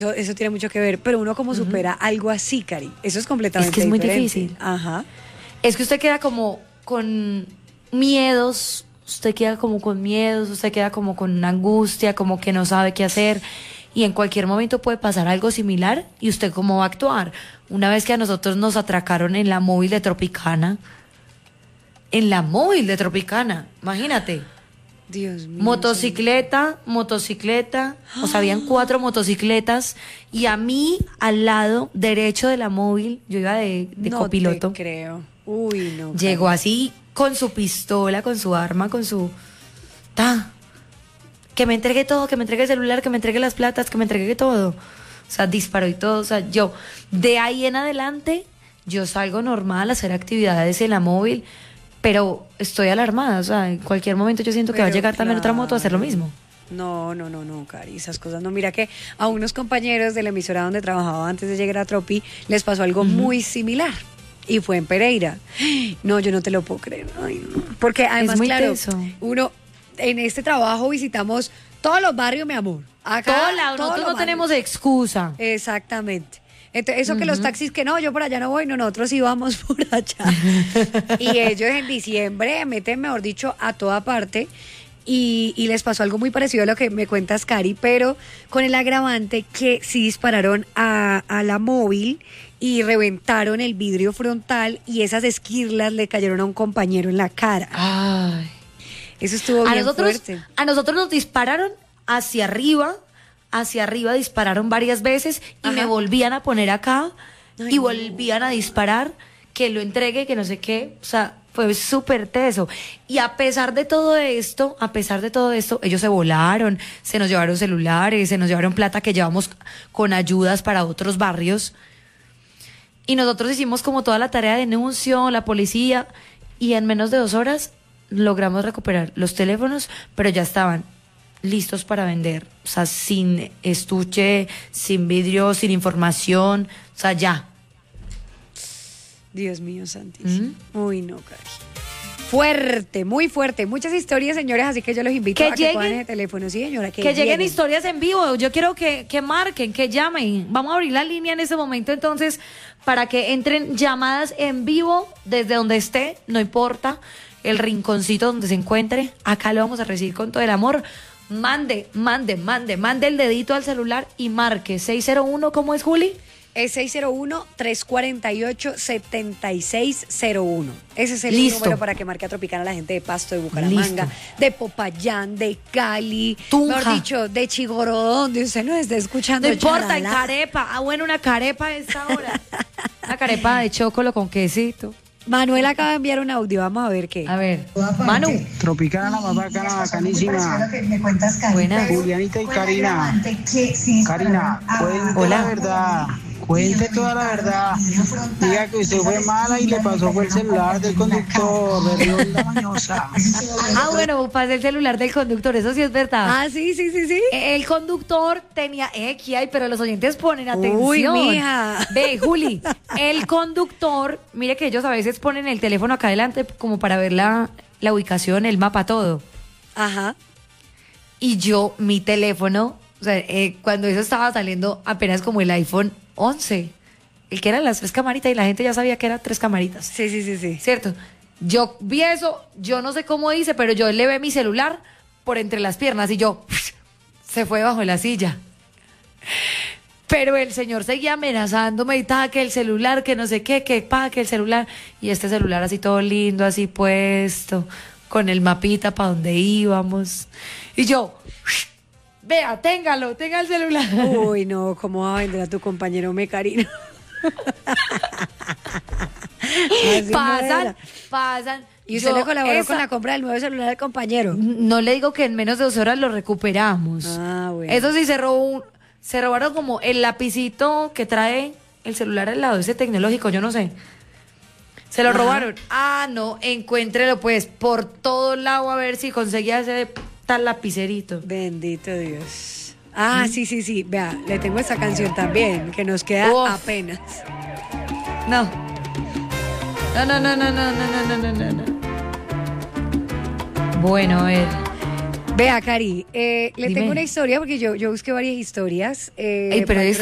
Eso tiene mucho que ver, pero uno como supera algo así, Cari. Eso es completamente Es que es muy diferente. difícil. Ajá. Es que usted queda como con miedos, usted queda como con miedos, usted queda como con una angustia, como que no sabe qué hacer. Y en cualquier momento puede pasar algo similar y usted cómo va a actuar. Una vez que a nosotros nos atracaron en la móvil de Tropicana, imagínate. Dios mío. Motocicleta, o sea, habían 4 motocicletas y a mí al lado derecho de la móvil, yo iba de no copiloto. te creo. Uy, no. Llegó Cari. así con su pistola, con su arma, con su... Que me entregue todo, que me entregue el celular, que me entregue las platas, que me entregue todo. O sea, disparó y todo. O sea, yo, de ahí en adelante, yo salgo normal a hacer actividades en la móvil, pero estoy alarmada. O sea, en cualquier momento yo siento que va a Pero llegar también otra moto a hacer lo claro. mismo. No, Cari, esas cosas no. Mira que a unos compañeros de la emisora donde trabajaba antes de llegar a Tropi les pasó algo muy similar. Y fue en Pereira. No, yo no te lo puedo creer. Ay, no. Porque además, muy claro, tenso. uno en este trabajo visitamos todos los barrios, mi amor. Acá, Todo lado, todos nosotros los no barrios. tenemos excusa. Exactamente. Entonces, eso que los taxis que no, yo por allá no voy, no, nosotros íbamos por allá. Y ellos en diciembre meten, mejor dicho, a toda parte. Y les pasó algo muy parecido a lo que me cuentas, Cari, pero con el agravante que sí dispararon a la móvil y reventaron el vidrio frontal y esas esquirlas le cayeron a un compañero en la cara. Ay. Eso estuvo bien fuerte. A nosotros nos dispararon hacia arriba dispararon varias veces y Ajá. me volvían a poner acá Ay, y no. volvían a disparar, que lo entregue, que no sé qué, o sea, fue súper teso. Y a pesar de todo esto, ellos se volaron, se nos llevaron celulares, se nos llevaron plata que llevamos con ayudas para otros barrios. Y nosotros hicimos como toda la tarea de denuncio, la policía, y en menos de 2 horas logramos recuperar los teléfonos, pero ya estaban listos para vender, o sea, sin estuche, sin vidrio, sin información, o sea, ya. Dios mío santísimo. Uy, no, Cari. Fuerte, muy fuerte. Muchas historias, señores, así que yo los invito Que a que lleguen- pongan ese teléfono. Sí, señora, Que lleguen historias en vivo. Yo quiero que marquen, que llamen. Vamos a abrir la línea en ese momento, entonces, para que entren llamadas en vivo desde donde esté, no importa el rinconcito donde se encuentre. Acá lo vamos a recibir con todo el amor. Mande el dedito al celular y marque 601, ¿cómo es, Juli? Es 601-348-7601. Ese es el Listo. número para que marque a Tropicana la gente de Pasto, de Bucaramanga, Listo. de Popayán, de Cali, Tunja. mejor dicho, de Chigorodó, donde usted nos esté escuchando. No importa, en charalá. carepa. Ah, bueno, una carepa a esta hora. Una carepa de chocolo con quesito. Manuel acaba de enviar un audio, vamos a ver qué. A ver, Manu. Tropicana, bacana, bacanísima. Buenas. Julianita y Karina. Karina, cuente Hola. la verdad. Cuente toda la verdad. Diga que usted fue mala y le pasó fue el celular del conductor, de la mañosa. Ah, bueno, pasé el celular del conductor, eso sí es verdad. Ah, sí. El conductor tenía ay, pero los oyentes ponen atención. Uy, mija. Ve, Juli, el conductor, mire que ellos a veces ponen el teléfono acá adelante como para ver la ubicación, el mapa, todo. Ajá. Y yo, mi teléfono, o sea, cuando eso estaba saliendo apenas como el iPhone 11, el que eran las 3 camaritas y la gente ya sabía que eran 3 camaritas. Sí. ¿Cierto? Yo vi eso, yo no sé cómo hice, pero yo le ve mi celular por entre las piernas y yo se fue bajo la silla. Pero el señor seguía amenazándome y tal, que el celular, que no sé qué, que el celular. Y este celular así todo lindo, así puesto, con el mapita para donde íbamos. Y yo, vea, tenga el celular. Uy, no, ¿cómo va a vender a tu compañero Mecarino? Así no era. Pasan. Y usted Yo le colaboró esa- con la compra del nuevo celular del compañero. No le digo que en menos de 2 horas lo recuperamos. Ah, bueno. Eso sí, se robaron como el lapicito que trae el celular al lado, ese tecnológico, yo no sé. Se lo Ajá. robaron. Ah, no, encuéntrelo pues por todo lado a ver si conseguía ese tal lapicerito. Bendito Dios. Ah, sí. Vea, le tengo esta canción también, que nos queda Uf. apenas. No. No. Bueno, a ver. Vea, Cari, le Dime. tengo una historia porque yo busqué varias historias. Ey, pero para es